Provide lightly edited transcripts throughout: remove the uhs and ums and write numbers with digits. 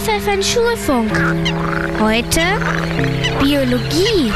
Pfeffern Schulfunk. Heute Biologie.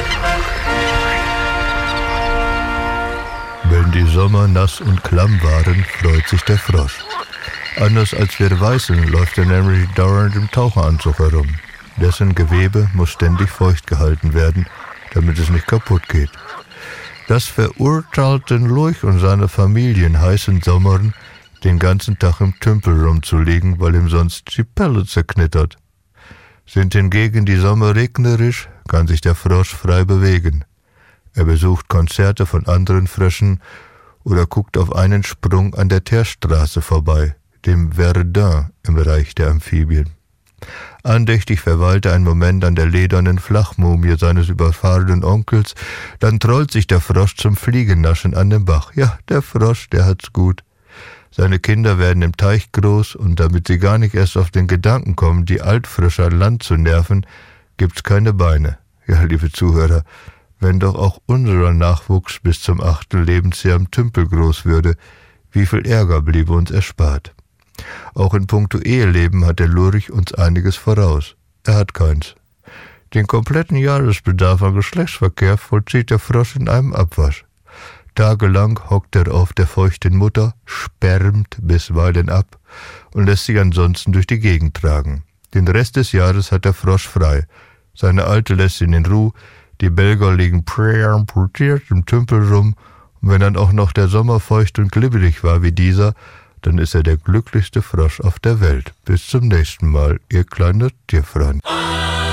Wenn die Sommer nass und klamm waren, freut sich der Frosch. Anders als wir Weißen läuft er nämlich dauernd im Taucheranzug herum. Dessen Gewebe muss ständig feucht gehalten werden, damit es nicht kaputt geht. Das verurteilt den Lurch und seine Familie in heißen Sommern, den ganzen Tag im Tümpel rumzulegen, weil ihm sonst die Pelle zerknittert. Sind hingegen die Sommer regnerisch, kann sich der Frosch frei bewegen. Er besucht Konzerte von anderen Fröschen oder guckt auf einen Sprung an der Teerstraße vorbei, dem Verdun im Reich der Amphibien. Andächtig verweilt er einen Moment an der ledernen Flachmumie seines überfahrenen Onkels, dann trollt sich der Frosch zum Fliegennaschen an den Bach. Ja, der Frosch, der hat's gut. Seine Kinder werden im Teich groß und damit sie gar nicht erst auf den Gedanken kommen, die Altfrösche an Land zu nerven, gibt's keine Beine. Ja, liebe Zuhörer, wenn doch auch unser Nachwuchs bis zum 8. Lebensjahr im Tümpel groß würde, wie viel Ärger bliebe uns erspart. Auch in puncto Eheleben hat der Lurch uns einiges voraus. Er hat keins. Den kompletten Jahresbedarf an Geschlechtsverkehr vollzieht der Frosch in einem Abwasch. Tagelang hockt er auf der feuchten Mutter, spermt bisweilen ab und lässt sich ansonsten durch die Gegend tragen. Den Rest des Jahres hat der Frosch frei. Seine Alte lässt ihn in Ruhe, die Belger liegen preamputiert im Tümpel rum, und wenn dann auch noch der Sommer feucht und glibberig war wie dieser, dann ist er der glücklichste Frosch auf der Welt. Bis zum nächsten Mal, ihr kleiner Tierfreund.